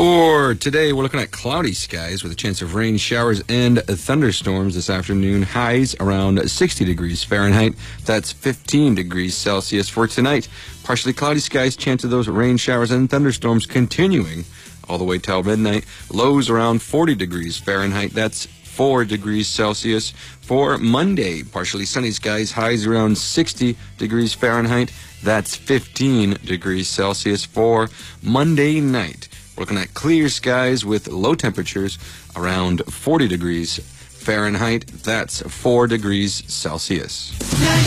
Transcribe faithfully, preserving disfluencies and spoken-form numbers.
For today, we're looking at cloudy skies with a chance of rain, showers, and thunderstorms this afternoon. Highs around sixty degrees Fahrenheit. That's fifteen degrees Celsius. For tonight, partially cloudy skies, chance of those rain, showers, and thunderstorms continuing all the way till midnight. Lows around forty degrees Fahrenheit. That's four degrees Celsius. For Monday, partially sunny skies, highs around sixty degrees Fahrenheit. That's fifteen degrees Celsius. For Monday night, we're looking at clear skies with low temperatures around forty degrees Fahrenheit. That's four degrees Celsius.